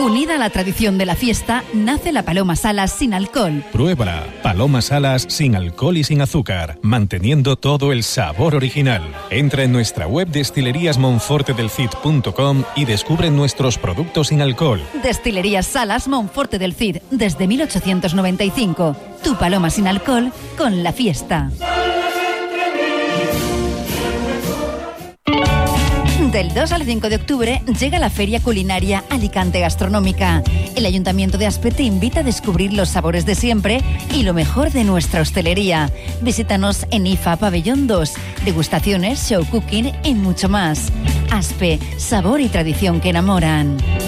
Unida a la tradición de la fiesta, nace la Paloma Salas sin alcohol. Pruébala. Paloma Salas sin alcohol y sin azúcar, manteniendo todo el sabor original. Entra en nuestra web destileríasmonfortedelcid.com y descubre nuestros productos sin alcohol. Destilerías Salas Monforte del Cid, desde 1895. Tu Paloma sin alcohol con la fiesta. Del 2 al 5 de octubre llega la Feria Culinaria Alicante Gastronómica. El Ayuntamiento de Aspe te invita a descubrir los sabores de siempre y lo mejor de nuestra hostelería. Visítanos en IFA Pabellón 2. Degustaciones, show cooking y mucho más. Aspe, sabor y tradición que enamoran.